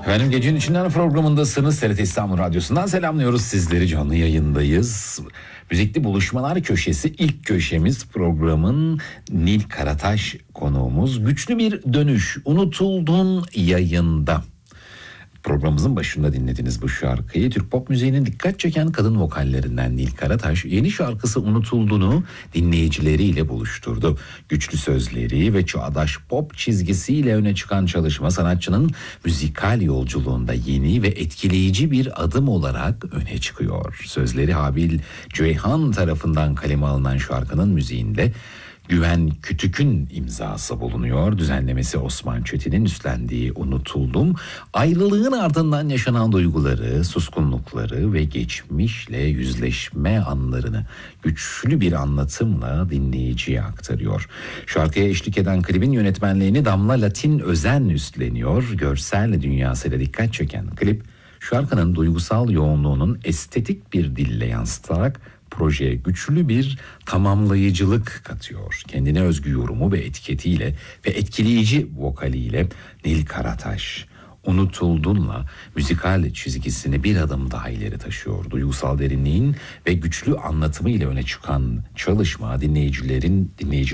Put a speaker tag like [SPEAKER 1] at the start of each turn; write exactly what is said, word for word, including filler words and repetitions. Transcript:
[SPEAKER 1] Efendim Gecenin İçinden programındasınız. T R T İstanbul Radyosu'ndan selamlıyoruz sizleri. Canlı yayındayız. Müzikli Buluşmalar Köşesi ilk köşemiz, programın Nil Karataş konuğumuz. Güçlü bir dönüş, Unutuldun yayında. Programımızın başında dinlediniz bu şarkıyı. Türk pop müziğinin dikkat çeken kadın vokallerinden Nil Karataş yeni şarkısı Unutulduğunu dinleyicileriyle buluşturdu. Güçlü sözleri ve çağdaş pop çizgisiyle öne çıkan çalışma sanatçının müzikal yolculuğunda yeni ve etkileyici bir adım olarak öne çıkıyor. Sözleri Habil Ceyhan tarafından kaleme alınan şarkının müziğinde Güven Kütük'ün imzası bulunuyor. Düzenlemesi Osman Çetin'in üstlendiği Unutuldum, ayrılığın ardından yaşanan duyguları, suskunlukları ve geçmişle yüzleşme anlarını güçlü bir anlatımla dinleyiciye aktarıyor. Şarkıya eşlik eden klibin yönetmenliğini Damla Latin Özen üstleniyor. Görsel dünyasıyla dikkat çeken klip, şarkının duygusal yoğunluğunun estetik bir dille yansıtarak projeye güçlü bir tamamlayıcılık katıyor. Kendine özgü yorumu ve etiketiyle ve etkileyici vokaliyle Nil Karataş, Unutuldun'la müzikal çizgisini bir adım daha ileri taşıyor. Duygusal derinliğin ve güçlü anlatımı ile öne çıkan çalışma dinleyicilerin dinleyici